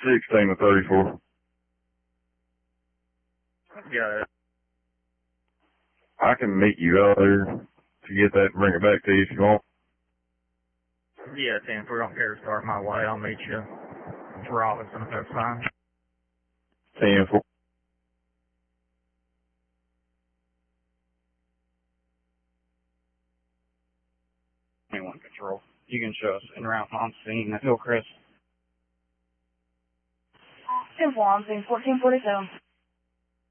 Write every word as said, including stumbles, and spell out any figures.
sixteen to thirty-four. Got it. I can meet you out there to get that and bring it back to you if you want. Yeah, ten. If we don't care to start my way, I'll meet you for Robinson if that's fine. ten four. twenty-one Control. You can show us en route on scene at Hillcrest. ten four, on scene fourteen forty-seven.